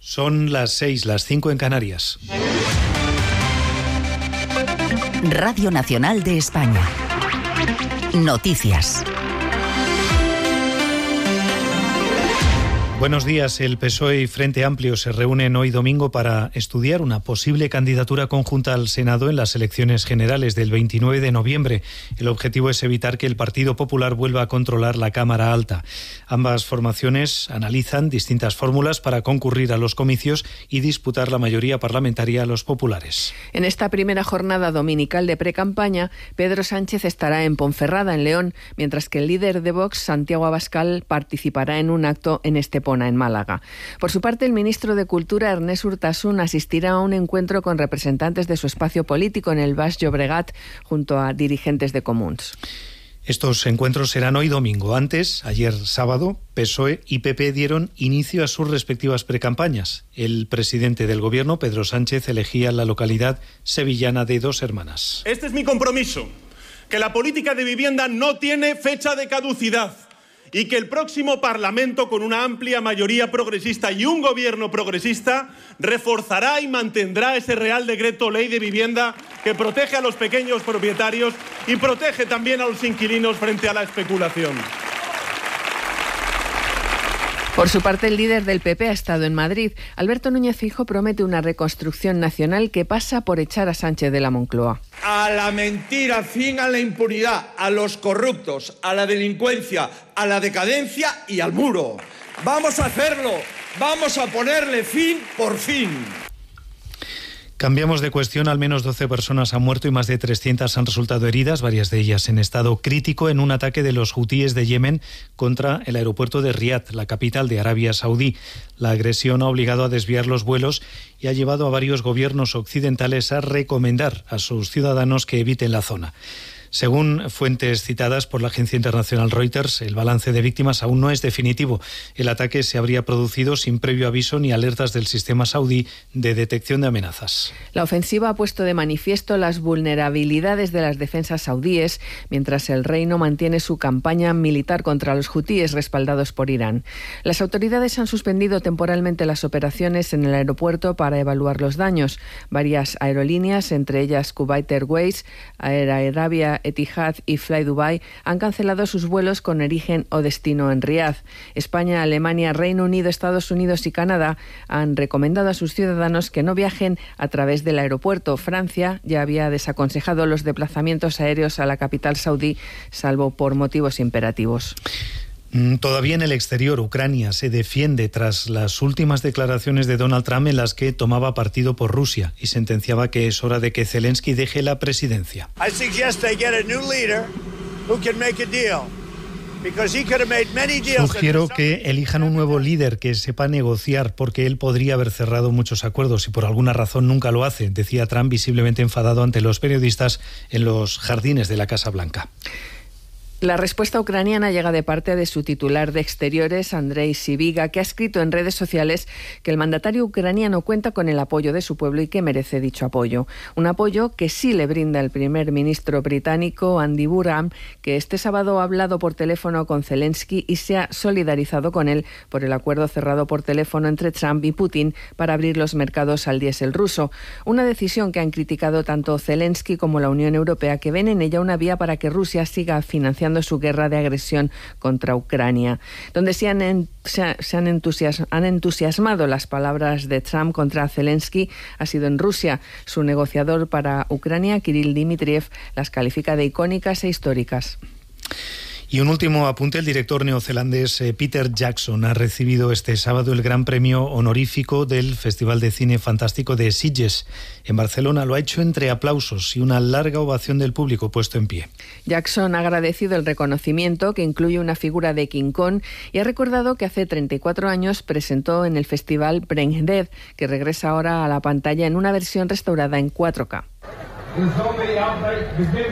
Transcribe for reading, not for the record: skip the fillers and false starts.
Son las 6, las 5 en Canarias. Radio Nacional de España. Noticias. Buenos días. El PSOE y Frente Amplio se reúnen hoy domingo para estudiar una posible candidatura conjunta al Senado en las elecciones generales del 29 de noviembre. El objetivo es evitar que el Partido Popular vuelva a controlar la Cámara Alta. Ambas formaciones analizan distintas fórmulas para concurrir a los comicios y disputar la mayoría parlamentaria a los populares. En esta primera jornada dominical de precampaña, Pedro Sánchez estará en Ponferrada, en León, mientras que el líder de Vox, Santiago Abascal, participará en un acto en Estepona, en Málaga. Por su parte, el ministro de Cultura, Ernest Urtasun, asistirá a un encuentro con representantes de su espacio político en el Baix Llobregat junto a dirigentes de Comuns. Estos encuentros serán hoy domingo. Antes, ayer sábado, PSOE y PP dieron inicio a sus respectivas precampañas. El presidente del Gobierno, Pedro Sánchez, elegía la localidad sevillana de Dos Hermanas. Este es mi compromiso, que la política de vivienda no tiene fecha de caducidad y que el próximo Parlamento, con una amplia mayoría progresista y un gobierno progresista, reforzará y mantendrá ese Real Decreto Ley de Vivienda que protege a los pequeños propietarios y protege también a los inquilinos frente a la especulación. Por su parte, el líder del PP ha estado en Madrid. Alberto Núñez Feijóo promete una reconstrucción nacional que pasa por echar a Sánchez de la Moncloa. A la mentira, fin a la impunidad, a los corruptos, a la delincuencia, a la decadencia y al muro. Vamos a hacerlo, vamos a ponerle fin por fin. Cambiamos de cuestión. Al menos 12 personas han muerto y más de 300 han resultado heridas, varias de ellas en estado crítico, en un ataque de los hutíes de Yemen contra el aeropuerto de Riad, la capital de Arabia Saudí. La agresión ha obligado a desviar los vuelos y ha llevado a varios gobiernos occidentales a recomendar a sus ciudadanos que eviten la zona. Según fuentes citadas por la agencia internacional Reuters, el balance de víctimas aún no es definitivo. El ataque se habría producido sin previo aviso ni alertas del sistema saudí de detección de amenazas. La ofensiva ha puesto de manifiesto las vulnerabilidades de las defensas saudíes, mientras el reino mantiene su campaña militar contra los hutíes respaldados por Irán. Las autoridades han suspendido temporalmente las operaciones en el aeropuerto para evaluar los daños. Varias aerolíneas, entre ellas Kuwait Airways, Air Arabia, Etihad y Fly Dubai, han cancelado sus vuelos con origen o destino en Riad. España, Alemania, Reino Unido, Estados Unidos y Canadá han recomendado a sus ciudadanos que no viajen a través del aeropuerto. Francia ya había desaconsejado los desplazamientos aéreos a la capital saudí, salvo por motivos imperativos. Todavía en el exterior, Ucrania se defiende tras las últimas declaraciones de Donald Trump en las que tomaba partido por Rusia y sentenciaba que es hora de que Zelensky deje la presidencia. Sugiero que elijan un nuevo líder que sepa negociar, porque él podría haber cerrado muchos acuerdos y por alguna razón nunca lo hace, decía Trump, visiblemente enfadado ante los periodistas en los jardines de la Casa Blanca. La respuesta ucraniana llega de parte de su titular de Exteriores, Andrei Sybiga, que ha escrito en redes sociales que el mandatario ucraniano cuenta con el apoyo de su pueblo y que merece dicho apoyo. Un apoyo que sí le brinda el primer ministro británico, Andy Burnham, que este sábado ha hablado por teléfono con Zelensky y se ha solidarizado con él por el acuerdo cerrado por teléfono entre Trump y Putin para abrir los mercados al diésel ruso. Una decisión que han criticado tanto Zelensky como la Unión Europea, que ven en ella una vía para que Rusia siga financiando su guerra de agresión contra Ucrania. Donde sí han entusiasmado las palabras de Trump contra Zelensky ha sido en Rusia. Su negociador para Ucrania, Kirill Dmitriev, las califica de icónicas e históricas. Y un último apunte: el director neozelandés Peter Jackson ha recibido este sábado el gran premio honorífico del Festival de Cine Fantástico de Sitges. En Barcelona lo ha hecho entre aplausos y una larga ovación del público puesto en pie. Jackson ha agradecido el reconocimiento, que incluye una figura de King Kong, y ha recordado que hace 34 años presentó en el festival Brain Dead, que regresa ahora a la pantalla en una versión restaurada en 4K.